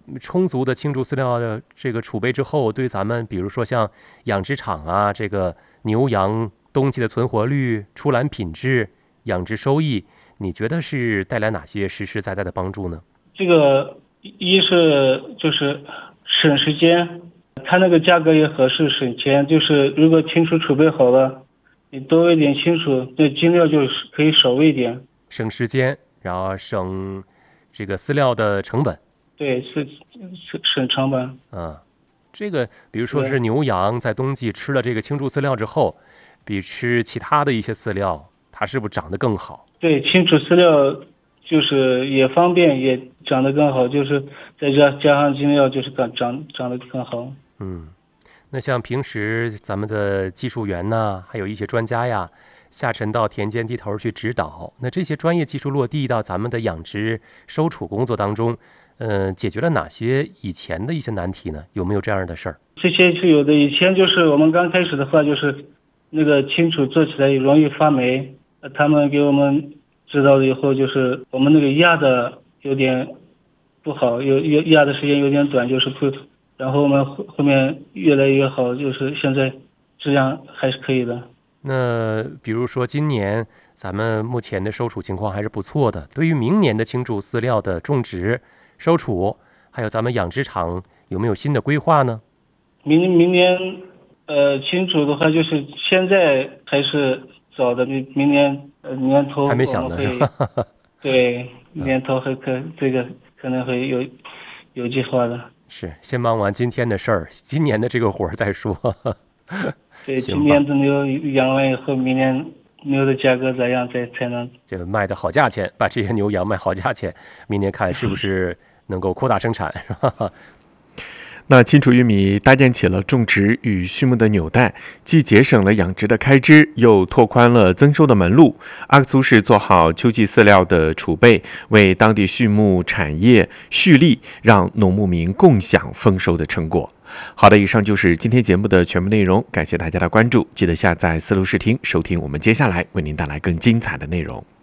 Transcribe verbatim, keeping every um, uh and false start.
充足的青贮饲料的这个储备之后，对咱们比如说像养殖场啊，这个牛羊冬季的存活率、出栏品质、养殖收益，你觉得是带来哪些实实在在的帮助呢？ 这个一是就是省时间，它那个价格也合适，省钱。就是如果青储储备好了，你多一点青储，那精料就可以少喂一点， 省时间，然后省这个饲料的成本。 对，是省省成本。 啊，这个比如说是牛羊在冬季吃了这个青贮饲料之后，比吃其他的一些饲料，它是不是长得更好？ 对，青储饲料就是也方便，也长得更好，就是再加加上精料，就是长长长得更好。 嗯，那像平时咱们的技术员呢，还有一些专家呀，下沉到田间地头去指导，那这些专业技术落地到咱们的养殖收储工作当中，呃，解决了哪些以前的一些难题呢？有没有这样的事儿？ 这些是有的。以前就是我们刚开始的话，就是那个青储做起来容易发霉，他们给我们知道了以后，就是我们那个压的有点不好，有压的时间有点短，就是不，然后我们后后面越来越好，就是现在质量还是可以的。 那比如说今年咱们目前的收储情况还是不错的，对于明年的青贮饲料的种植、收储，还有咱们养殖场有没有新的规划呢？ 明明年呃青储的话，就是现在还是早的，明明年呃年头还没想呢，是吧？ 对，年头还可这个可能会有有计划的。 是，先忙完今天的事儿，今年的这个活儿再说。 对，今年的牛养完以后，明年牛的价格咋样，再才能这个卖的好价钱，把这些牛羊卖好价钱，明年看是不是能够扩大生产，是吧？ 那青储玉米搭建起了种植与畜牧的纽带，既节省了养殖的开支，又拓宽了增收的门路。阿克苏市做好秋季饲料的储备，为当地畜牧产业蓄力，让农牧民共享丰收的成果。好的，以上就是今天节目的全部内容，感谢大家的关注，记得下载思路视听收听我们接下来为您带来更精彩的内容。